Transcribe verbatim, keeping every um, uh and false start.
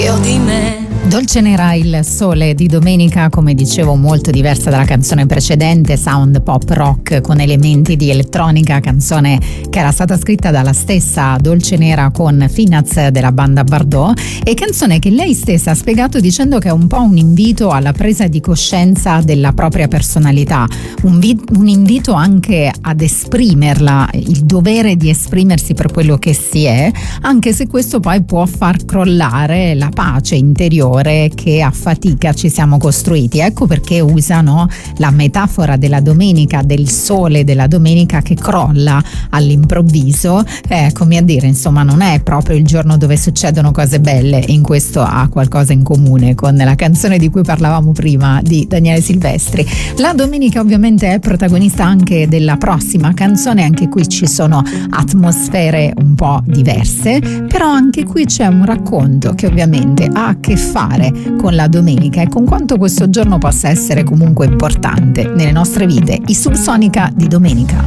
che ho di me. Dolce Nera, il sole di domenica, come dicevo molto diversa dalla canzone precedente, sound pop rock con elementi di elettronica, canzone che era stata scritta dalla stessa Dolce Nera con Finaz della banda Bardot, e canzone che lei stessa ha spiegato dicendo che è un po' un invito alla presa di coscienza della propria personalità, un, vi- un invito anche ad esprimerla, il dovere di esprimersi per quello che si è, anche se questo poi può far crollare la pace interiore che a fatica ci siamo costruiti. Ecco perché usano la metafora della domenica, del sole della domenica che crolla all'improvviso, eh, come a dire, insomma, non è proprio il giorno dove succedono cose belle, e in questo ha qualcosa in comune con la canzone di cui parlavamo prima di Daniele Silvestri. La domenica ovviamente è protagonista anche della prossima canzone, anche qui ci sono atmosfere un po' diverse, però anche qui c'è un racconto che ovviamente ha a che fare con la domenica e con quanto questo giorno possa essere comunque importante nelle nostre vite. I Subsonica di domenica.